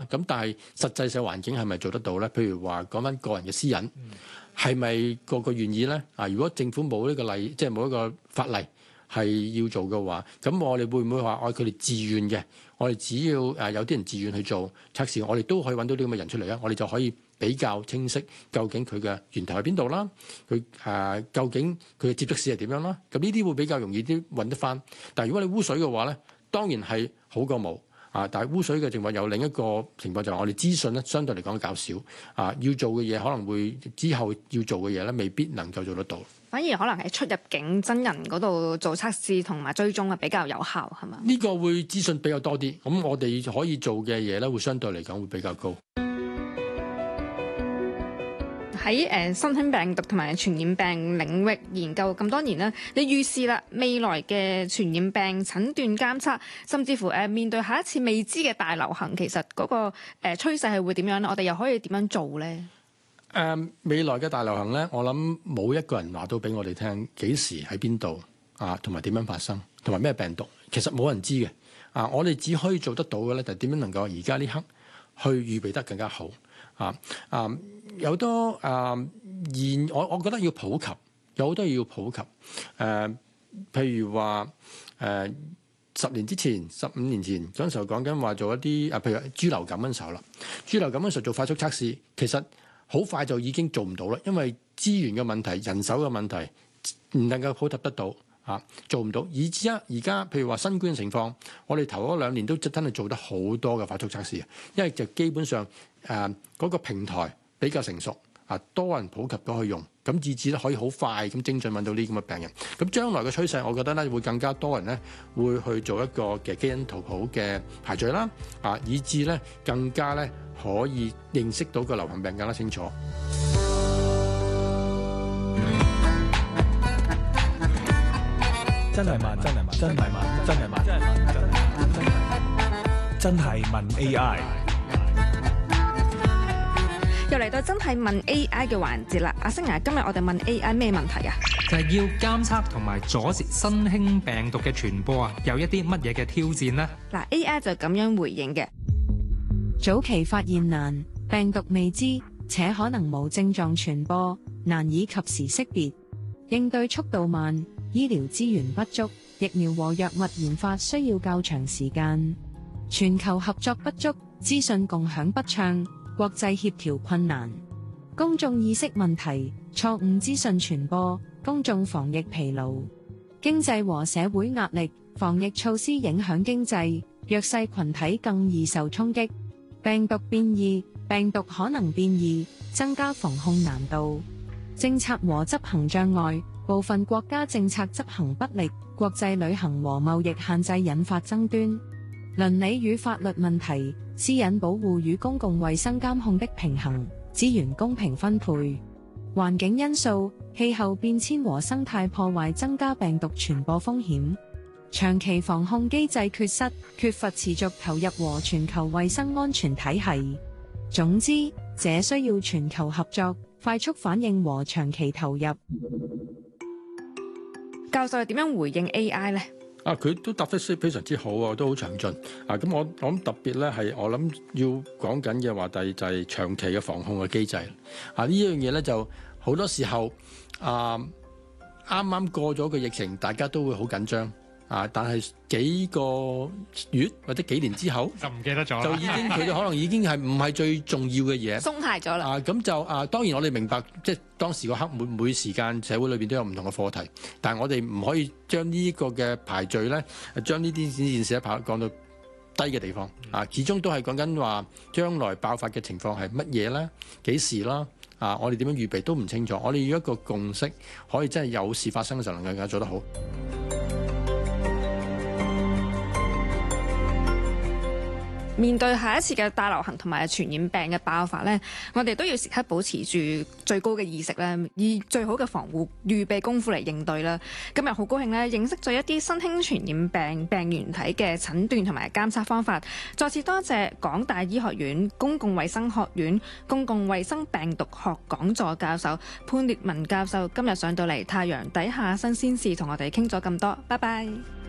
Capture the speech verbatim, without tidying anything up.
咁但係實際上環境係咪做得到咧？譬如話講翻個人嘅私隱，係咪個個願意咧？啊，如果政府冇呢個例，即係冇一個法例係要做嘅話，咁我哋會唔會話愛佢哋自願嘅？我哋只要誒有啲人自願去做測試，我哋都可以揾到啲咁嘅人出嚟啊！我哋就可以比較清晰究竟佢嘅源頭喺邊度啦，佢誒、呃、究竟佢嘅接觸史係點樣啦？咁呢啲會比較容易啲揾得翻。但係如果你污水嘅話咧，當然係好過冇啊！但係污水嘅情況有另一個情況就係我哋資訊咧相對嚟講較少啊，要做嘅嘢可能會之後要做嘅嘢咧未必能夠做得到。 反而可能喺出入境真人嗰度做測試同埋追蹤係比較有效，係嘛？ 呢個會資訊比較多啲，咁我哋可以做嘅嘢咧會相對嚟講會比較高。 喺誒新興病毒同埋傳染病領域研究咁多年啦，你預示啦未來嘅傳染病診斷監測，甚至乎誒面對下一次未知嘅大流行，其實嗰個誒趨勢係會點樣咧？我哋又可以點樣做咧？ 誒、uh, 未來嘅大流行咧，我諗冇一個人話到俾我哋聽幾時喺邊度啊，同埋點樣發生，同埋咩病毒，其實冇人知嘅。啊，我哋只可以做得到嘅咧，就係點樣能夠而家呢刻去預備得更加好啊啊！有多啊現我我覺得要普及，有好多嘢要普及。誒、啊，譬如話誒、啊、十年之前、十五年前嗰陣時候講緊話做一啲啊，譬如豬流感嗰陣時候啦，豬流感嗰陣時候做快速測試，其實好快就已經做唔到啦，因為資源嘅問題、人手嘅問題，唔能夠普及得到啊，做唔到。以至啊，而家譬如話新冠嘅情況，我哋頭嗰兩年都真係做得好多嘅快速測試，因為就基本上誒嗰、啊嗰個平台比較成熟啊，多人普及都可以用，咁以至咧可以好快咁精準揾到呢啲咁嘅病人。咁將來嘅趨勢，我覺得咧會更加多人咧會去做一個嘅基因圖譜嘅排序啦，啊，以至咧更加咧可以認識到個流行病更加清楚。 真係問，真係問，真係問，真係問，真係問，真係真係問 A I。 又嚟到真係問 A I 嘅環節啦，阿星爺，今日我哋問 A I 咩問題啊？ 就係要監測同埋阻截新興病毒嘅傳播啊，有一啲乜嘢嘅挑戰呢？ 嗱 ，A I 就咁樣回應嘅。 早期發現難，病毒未知，且可能無症狀傳播，難以及時識別，應對速度慢，醫療資源不足，疫苗和藥物研發需要較長時間，全球合作不足，資訊共享不暢，國際協調困難，公眾意識問題，錯誤資訊傳播，公眾防疫疲勞，經濟和社會壓力，防疫措施影響經濟，弱勢群體更易受衝擊，病毒變異，病毒可能變異，增加防控難度，政策和執行障礙，部分國家政策執行不力，國際旅行和貿易限制引發爭端，倫理與法律問題，私隱保護與公共衛生監控的平衡，資源公平分配，環境因素，氣候變遷和生態破壞增加病毒傳播風險，長期防控機制缺失，缺乏持續投入和全球衛生安全體系。總之，這需要全球合作、快速反應和長期投入。 教授係點樣回應 A I 呢？ 啊，佢都答得非常之好啊，都好詳盡啊。咁我我諗特別咧係我諗要講緊嘅話題就係長期嘅防控嘅機制啊。呢樣嘢咧就好多時候啊，啱啱過咗個疫情，大家都會好緊張啊。但係幾個月或者幾年之後就唔記得咗， 就已經佢哋可能已經係唔係最重要嘅嘢， 鬆懈咗啦。 啊，咁就啊，當然我哋明白，即係當時個刻每每時間社會裏邊都有唔同嘅課題，但係我哋唔可以將呢個嘅排序咧，將呢啲件事一排講到低嘅地方啊，始終都係講緊話將來爆發嘅情況係乜嘢咧，幾時啦，啊，我哋點樣預備都唔清楚，我哋要一個共識，可以真係有事發生嘅時候能夠更加做得好。 面對下一次嘅大流行同埋傳染病嘅爆發呢，我哋都要時刻保持住最高嘅意識咧，以最好嘅防護預備功夫嚟應對啦。今日好高興咧，認識咗一啲新興傳染病病原體嘅診斷同埋監測方法。再次多謝港大醫學院公共衛生學院公共衛生病毒學講座教授潘烈文教授今日上到嚟太陽底下新鮮事，同我哋傾咗咁多。拜拜。